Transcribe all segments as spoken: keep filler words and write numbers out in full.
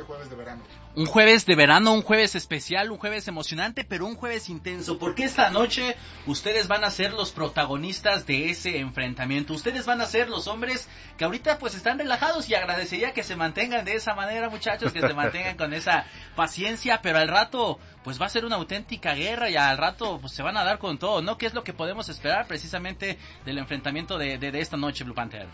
jueves de verano. Un jueves de verano, un jueves especial, un jueves emocionante, pero un jueves intenso, porque esta noche ustedes van a ser los protagonistas de ese enfrentamiento. Ustedes van a ser los hombres que ahorita pues están relajados, y agradecería que se mantengan de esa manera, muchachos, que se mantengan con esa paciencia, pero al rato pues va a ser una auténtica guerra, y al rato pues se van a dar con todo, ¿no? ¿Qué es lo que podemos esperar precisamente del enfrentamiento de, de, de esta noche, Blue Panther?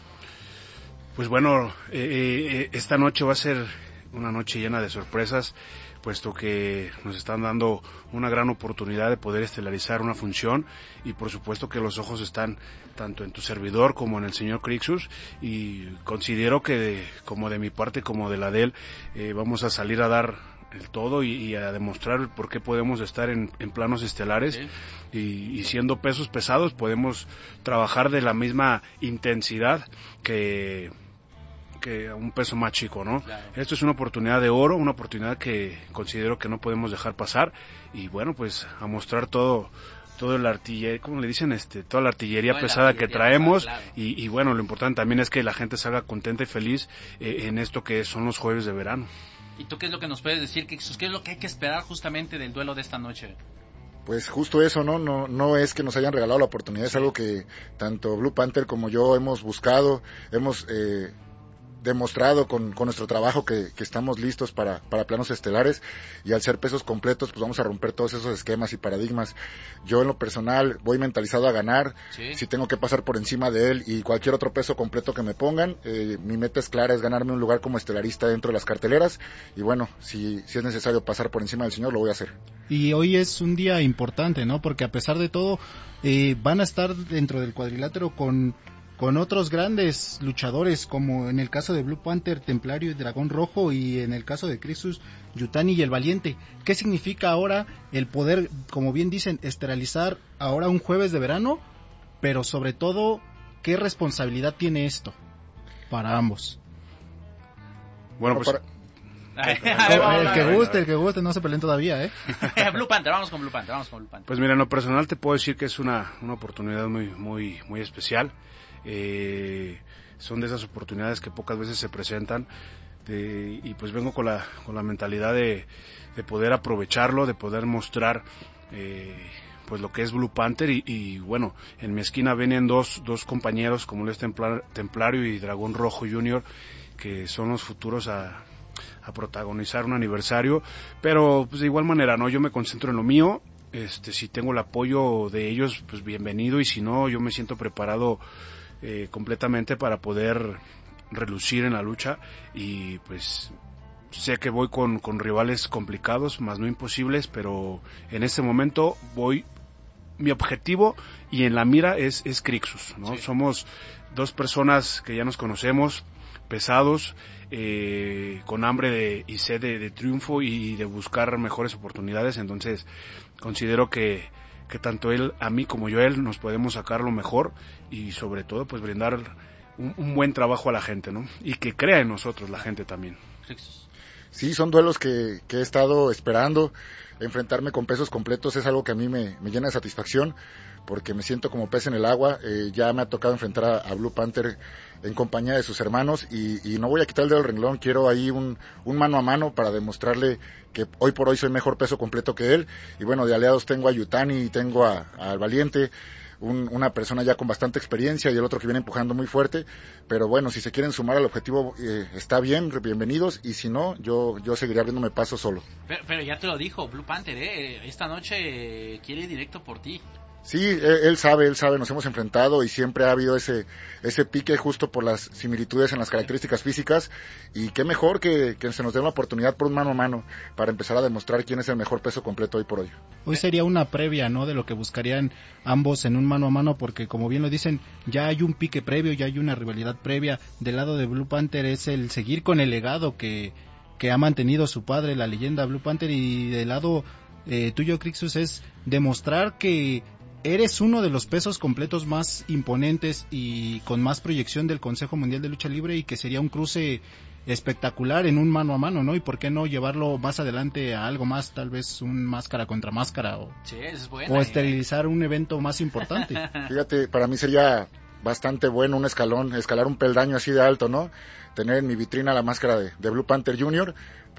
Pues bueno, eh, eh, esta noche va a ser una noche llena de sorpresas, puesto que nos están dando una gran oportunidad de poder estelarizar una función, y por supuesto que los ojos están tanto en tu servidor como en el señor Crixus, y considero que de, como de mi parte como de la de él, eh, vamos a salir a dar el todo y, y a demostrar por qué podemos estar en, en planos estelares, sí. y, y siendo pesos pesados podemos trabajar de la misma intensidad que que un peso más chico, ¿no? Claro. Esto es una oportunidad de oro, una oportunidad que considero que no podemos dejar pasar, y bueno, pues a mostrar todo todo el artillería, ¿cómo le dicen? este Toda la artillería toda pesada la artillería que traemos, pesada, claro. y, y bueno, lo importante también es que la gente salga contenta y feliz eh, en esto que son los jueves de verano. ¿Y tú qué es lo que nos puedes decir? ¿Qué, qué es lo que hay que esperar justamente del duelo de esta noche? Pues justo eso, ¿no? No, no es que nos hayan regalado la oportunidad, es algo que tanto Blue Panther como yo hemos buscado, hemos eh, demostrado con, con nuestro trabajo que, que estamos listos para, para planos estelares, y al ser pesos completos pues vamos a romper todos esos esquemas y paradigmas. Yo en lo personal voy mentalizado a ganar, ¿sí? Si tengo que pasar por encima de él y cualquier otro peso completo que me pongan, eh, mi meta es clara, es ganarme un lugar como estelarista dentro de las carteleras, y bueno, si, si es necesario pasar por encima del señor, lo voy a hacer. Y hoy es un día importante, ¿no? Porque a pesar de todo eh, van a estar dentro del cuadrilátero con con otros grandes luchadores, como en el caso de Blue Panther, Templario y Dragón Rojo, y en el caso de Crixus, Yutani y el Valiente. ¿Qué significa ahora el poder, como bien dicen, esterilizar ahora un jueves de verano? Pero sobre todo, ¿qué responsabilidad tiene esto para ambos? Bueno, pues... para... el que guste, el que guste, no se peleen todavía, ¿eh? Blue Panther, vamos con Blue Panther, vamos con Blue Panther. Pues mira, en lo personal te puedo decir que es una, una oportunidad muy, muy, muy especial. Eh, son de esas oportunidades que pocas veces se presentan, de, y pues vengo con la, con la mentalidad de, de poder aprovecharlo, de poder mostrar eh, pues lo que es Blue Panther, y, y bueno, en mi esquina vienen dos, dos compañeros como lo es Templar, Templario y Dragón Rojo Junior, que son los futuros a a protagonizar un aniversario, pero pues de igual manera, no, yo me concentro en lo mío. Este, si tengo el apoyo de ellos, pues bienvenido, y si no, yo me siento preparado eh, completamente para poder relucir en la lucha, y pues sé que voy con, con rivales complicados, más no imposibles, pero en este momento voy, mi objetivo y en la mira es, es Crixus, ¿no? Sí. Somos dos personas que ya nos conocemos, pesados, eh, con hambre de, y sed de, de triunfo y de buscar mejores oportunidades. Entonces considero que, que tanto él a mí como yo a él nos podemos sacar lo mejor, y sobre todo pues brindar un, un buen trabajo a la gente, ¿no? Y que crea en nosotros la gente también. Sí, son duelos que, que he estado esperando. Enfrentarme con pesos completos es algo que a mí me, me llena de satisfacción, porque me siento como pez en el agua. Eh, ya me ha tocado enfrentar a, a Blue Panther en compañía de sus hermanos, y, y no voy a quitar el dedo del renglón. Quiero ahí un, un mano a mano para demostrarle que hoy por hoy soy mejor peso completo que él. Y bueno, de aliados tengo a Yutani y tengo a, a al Valiente, un, una persona ya con bastante experiencia, y el otro que viene empujando muy fuerte. Pero bueno, si se quieren sumar al objetivo, eh, está bien, bienvenidos, y si no, yo yo seguiré abriéndome paso solo. Pero, pero ya te lo dijo Blue Panther, ¿eh? Esta noche quiere ir directo por ti. Sí, él, él sabe, él sabe, nos hemos enfrentado y siempre ha habido ese ese pique justo por las similitudes en las características físicas, y qué mejor que, que se nos dé una oportunidad por un mano a mano para empezar a demostrar quién es el mejor peso completo hoy por hoy. Hoy sería una previa, ¿no?, de lo que buscarían ambos en un mano a mano, porque como bien lo dicen, ya hay un pique previo, ya hay una rivalidad previa. Del lado de Blue Panther es el seguir con el legado que, que ha mantenido su padre, la leyenda Blue Panther, y del lado eh, tuyo, Crixus, es demostrar que eres uno de los pesos completos más imponentes y con más proyección del Consejo Mundial de Lucha Libre, y que sería un cruce espectacular en un mano a mano, ¿no? Y por qué no llevarlo más adelante a algo más, tal vez un máscara contra máscara, o, sí, es buena, o esterilizar eh. un evento más importante. Fíjate, para mí sería bastante bueno un escalón, escalar un peldaño así de alto, ¿no? Tener en mi vitrina la máscara de, de Blue Panther Junior,